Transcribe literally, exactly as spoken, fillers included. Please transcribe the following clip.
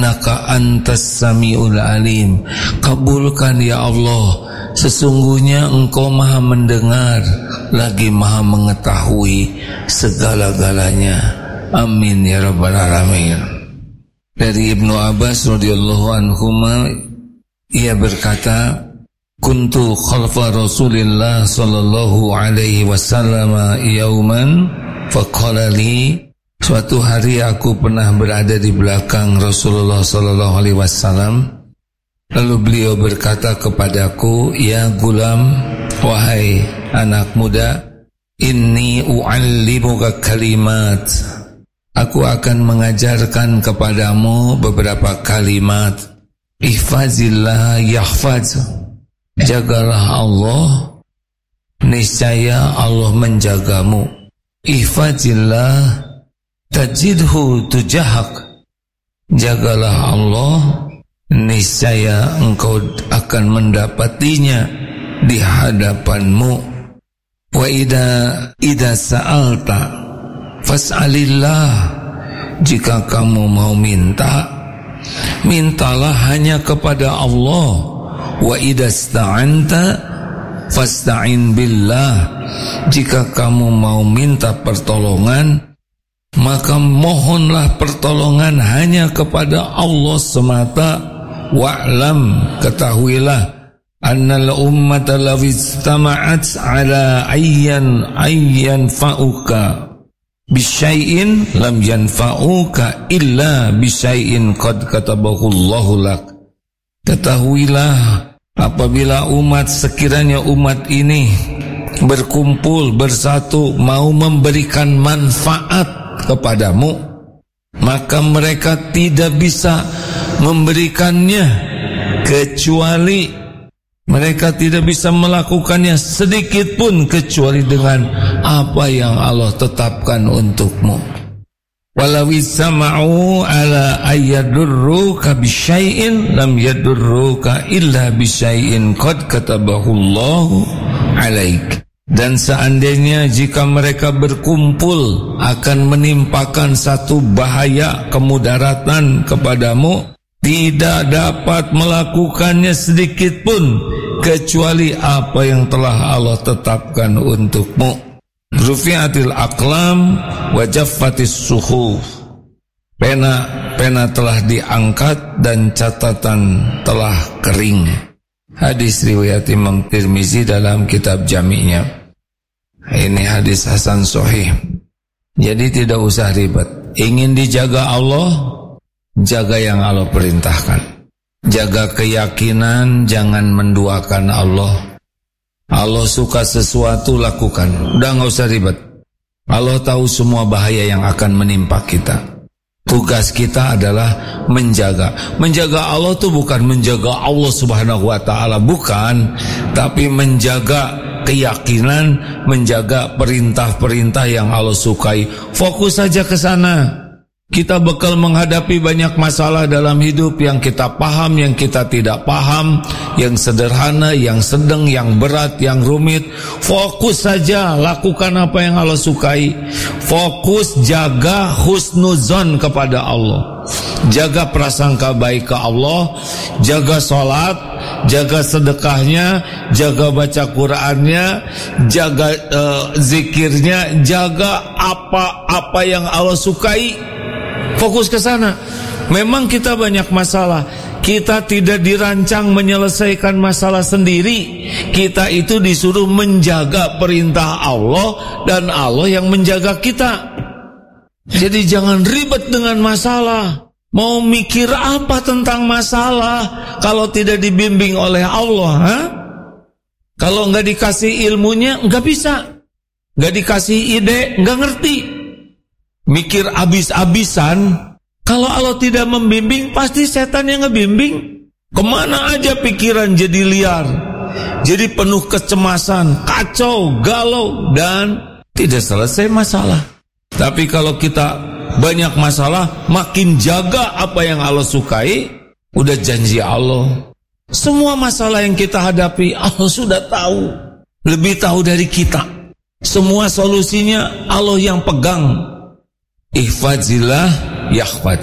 innaka antas samiul alim. Kabulkan ya Allah, sesungguhnya Engkau maha mendengar lagi maha mengetahui segala-galanya. Amin ya rabbal alamin. Dari Ibnu Abbas radhiyallahu anhuma, ia berkata, kuntu khalfa Rasulillah sallallahu alaihi wasallam yauman faqala li, suatu hari aku pernah berada di belakang Rasulullah sallallahu alaihi wasallam, lalu beliau berkata kepadaku, ya gulam, wahai anak muda, inni u'allimuka kalimat, aku akan mengajarkan kepadamu beberapa kalimat. Ihfazillah yahfaz, jagalah Allah, niscaya Allah menjagamu. Ihfazillah tajidhu tujahak, jagalah Allah, niscaya engkau akan mendapatinya di hadapanmu. Wa idza idza sa'alta fas'alillah, jika kamu mau minta, mintalah hanya kepada Allah. Wa idza sta'anta fasta'in billah, jika kamu mau minta pertolongan, maka mohonlah pertolongan hanya kepada Allah semata. Wa'lam, ketahuilah, annal ummata law istama'at ala ayyan ayyan fa'uka bisyai'in lam yanfa'uka illa bisyai'in qad katabahu Allahu lak. Ketahuilah, apabila umat, sekiranya umat ini berkumpul bersatu mau memberikan manfaat kepadamu, maka mereka tidak bisa memberikannya kecuali mereka tidak bisa melakukannya sedikit pun kecuali dengan apa yang Allah tetapkan untukmu. Walau sama'u ala ayyadurruka bisyai'in lam yadurruka illa bisyai'in qad katabahu Allahu alaik. Dan seandainya jika mereka berkumpul akan menimpakan satu bahaya kemudaratan kepadamu, tidak dapat melakukannya sedikit pun kecuali apa yang telah Allah tetapkan untukmu. Rufi'atil aqlam wa jaffatis suhuf, pena pena telah diangkat dan catatan telah kering. Hadis riwayat Imam Tirmizi dalam kitab Jami'nya. Ini hadis hasan sahih. Jadi tidak usah ribet. Ingin dijaga Allah, jaga yang Allah perintahkan. Jaga keyakinan, jangan menduakan Allah. Allah suka sesuatu, lakukan. Udah gak usah ribet. Allah tahu semua bahaya yang akan menimpa kita. Tugas kita adalah menjaga. Menjaga Allah itu bukan menjaga Allah subhanahu wa ta'ala, bukan. Tapi menjaga keyakinan, menjaga perintah-perintah yang Allah sukai. Fokus saja ke sana. Kita bakal menghadapi banyak masalah dalam hidup, yang kita paham, yang kita tidak paham, yang sederhana, yang sedang, yang berat, yang rumit. Fokus saja, lakukan apa yang Allah sukai. Fokus jaga husnuzon kepada Allah, jaga prasangka baik ke Allah, jaga sholat, jaga sedekahnya, jaga baca Qur'annya, jaga uh, zikirnya, jaga apa-apa yang Allah sukai. Fokus ke sana. Memang kita banyak masalah. Kita tidak dirancang menyelesaikan masalah sendiri. Kita itu disuruh menjaga perintah Allah, dan Allah yang menjaga kita. Jadi jangan ribet dengan masalah. Mau mikir apa tentang masalah kalau tidak dibimbing oleh Allah, ha? Kalau nggak dikasih ilmunya, nggak bisa. Nggak dikasih ide, nggak ngerti. Mikir abis-abisan, kalau Allah tidak membimbing, pasti setan yang ngebimbing. Kemana aja pikiran jadi liar, jadi penuh kecemasan, kacau, galau, dan tidak selesai masalah. Tapi kalau kita banyak masalah, makin jaga apa yang Allah sukai, udah janji Allah. Semua masalah yang kita hadapi, Allah sudah tahu, lebih tahu dari kita. Semua solusinya Allah yang pegang. Ihfazillah yahfaz,